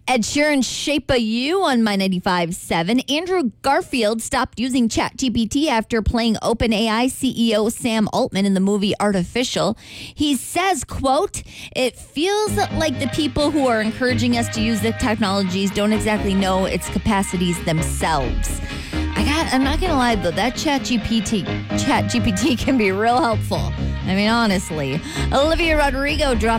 Ed Sheeran's Shape of You on My 95.7. Andrew Garfield stopped using ChatGPT after playing OpenAI CEO Sam Altman in the movie Artificial. He says, quote, "It feels like the people who are encouraging us to use the technologies don't exactly know its capacities themselves." I'm not going to lie, though, that ChatGPT can be real helpful. I mean, honestly. Olivia Rodrigo dropped